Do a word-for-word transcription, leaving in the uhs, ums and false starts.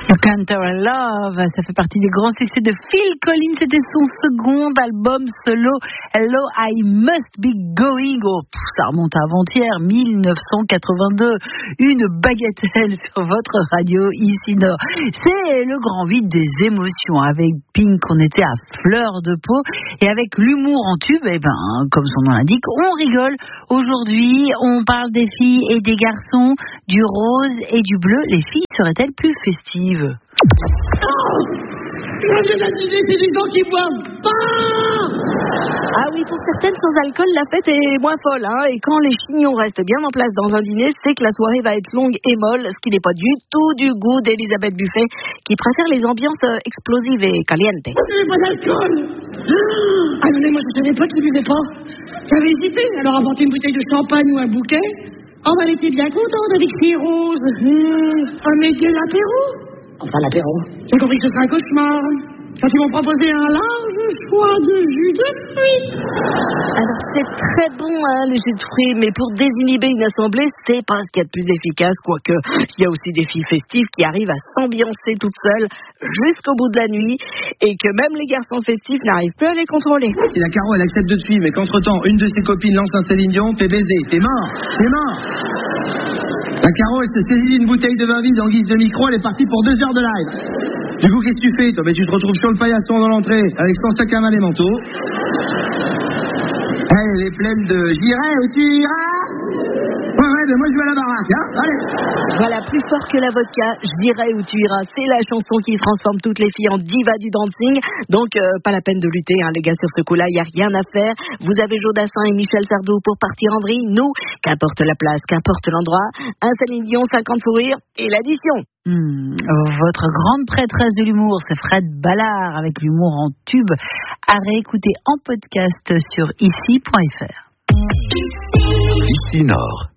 Canter Love, ça fait partie des grands succès de Phil Collins. C'était son second album solo, Hello I Must Be Going. Oh, pff, ça remonte à avant-hier, dix-neuf cent quatre-vingt-deux. Une bagatelle sur votre radio ici Nord. C'est le grand vide des émotions. Avec Pink, on était à fleur de peau. Et avec l'humour en tube, eh ben, comme son nom l'indique, on rigole. Aujourd'hui, on parle des filles et des garçons, du rose et du bleu. Les filles seraient-elles plus festives? Oh, je viens d'attirer, c'est des gens qui boivent pas. Ah oui, pour certaines, sans alcool, la fête est moins folle, hein. Et quand les chignons restent bien en place dans un dîner, c'est que la soirée va être longue et molle, ce qui n'est pas du tout du goût d'Elisabeth Buffet, qui préfère les ambiances explosives et calientes. Vous n'avez pas d'alcool? Ah non, mais moi je savais pas qu'ils buvaient pas. J'avais hésité, alors apporter une bouteille de champagne ou un bouquet. Oh, ben, elle était bien contente avec ses roses. Mmh. Oh, mais de l'apéro. Enfin, l'apéro. J'ai compris que ce serait un cauchemar. Quand ils m'ont proposé un large choix de jus de fruits. Alors, c'est très bon, hein, le jus de fruits, mais pour désinhiber une assemblée, c'est pas ce qu'il y a de plus efficace, quoique il y a aussi des filles festives qui arrivent à s'ambiancer toutes seules jusqu'au bout de la nuit, et que même les garçons festifs n'arrivent plus à les contrôler. Si la Caro, elle accepte de te suivre, mais qu'entre-temps, une de ses copines lance un Céline Dion, t'es baisé, t'es mort, t'es mort. La Caro, elle se saisit d'une bouteille de vin vide en guise de micro, elle est partie pour deux heures de live. Du coup, qu'est-ce que tu fais, toi? Ben, tu te retrouves sur le paillasson dans l'entrée, avec son sac à main les manteaux. Elle est pleine de « J'irai où tu iras ?» Ouais, ouais, ben moi je vais à la baraque, hein. Allez. Voilà, plus fort que la vodka, je dirais où tu iras. C'est la chanson qui transforme toutes les filles en divas du dancing. Donc, euh, pas la peine de lutter, hein, les gars, sur ce coup-là, il n'y a rien à faire. Vous avez Jodassin et Michel Sardou pour partir en vrille. Nous, qu'importe la place, qu'importe l'endroit, un Céline Dion, cinquante fous rires et l'addition. Mmh, votre grande prêtresse de l'humour, c'est Fred Ballard avec l'humour en tube, à réécouter en podcast sur ici point f r. Ici Nord.